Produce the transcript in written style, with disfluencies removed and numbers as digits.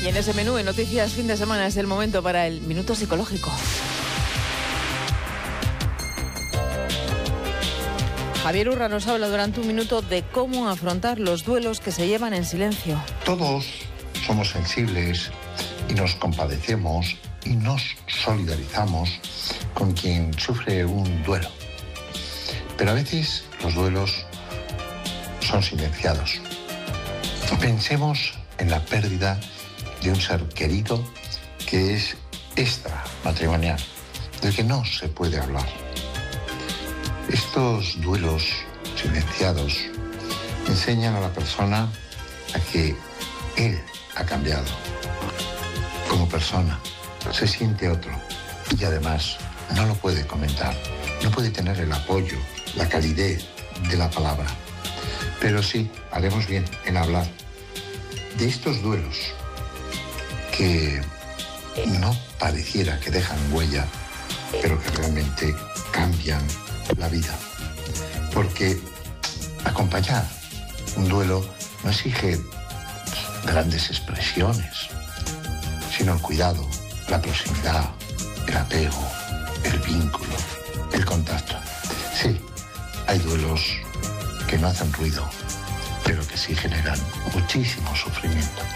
Y en ese menú de noticias fin de semana es el momento para el Minuto Psicológico. Javier Urra nos habla durante un minuto de cómo afrontar los duelos que se llevan en silencio. Todos somos sensibles y nos compadecemos y nos solidarizamos con quien sufre un duelo. Pero a veces los duelos son silenciados. Pensemos en la pérdida de un ser querido que es extramatrimonial, del que no se puede hablar. Estos duelos silenciados enseñan a la persona a que él ha cambiado. Como persona, se siente otro y además no lo puede comentar, no puede tener el apoyo, la calidez de la palabra. Pero sí, haremos bien en hablar de estos duelos que no pareciera que dejan huella, pero que realmente cambian la vida. Porque acompañar un duelo no exige grandes expresiones, sino el cuidado, la proximidad, el apego, el vínculo, el contacto. Sí, hay duelos que no hacen ruido, pero que sí generan muchísimo sufrimiento.